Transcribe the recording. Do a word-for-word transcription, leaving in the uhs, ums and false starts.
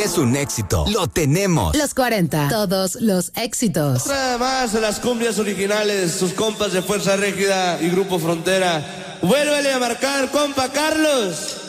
es un éxito. Lo tenemos. Los cuarenta, todos los éxitos. Otra más de las cumbias originales, sus compas de Fuerza Régida y Grupo Frontera. Vuélvele a marcar, compa Carlos.